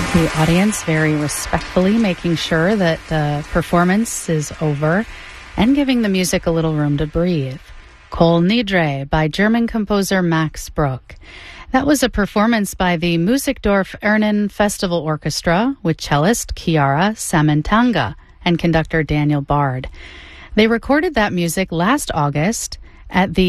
The audience very respectfully making sure that the performance is over and giving the music a little room to breathe. Kol Nidre by German composer Max Bruch. That was a performance by the Musikdorf Ernen Festival Orchestra with cellist Chiara Samantanga and conductor Daniel Bard. They recorded that music last August at the